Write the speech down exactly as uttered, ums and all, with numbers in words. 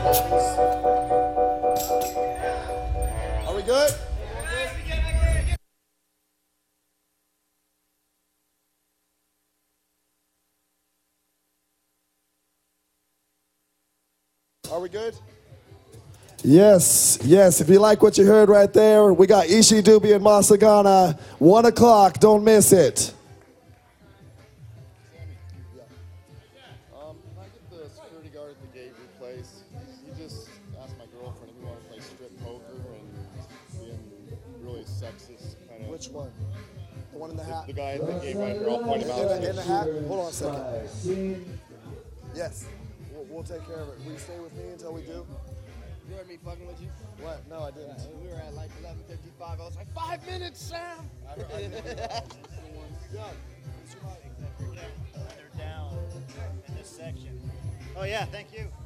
Are we good? Are we good? Yes, yes. If you like what you heard right there, we got Ishi Dubi and Masagana. One o'clock. Don't miss it. Um, can I get the security guard at the gate replaced? He just asked my girlfriend if we want to play strip poker and being really sexist kind of. Which one? The one in the hat? The guy at the gate right here. I'll point him out. In the, in the hat? Hold on a second. Yes. We'll, we'll take care of it. Will you stay with me until we do? You heard me fucking with you? What? No, I didn't. We were at like eleven fifty-five. I was like, five minutes, Sam. I, I didn't. Yeah. They're down in this section. Oh yeah, thank you.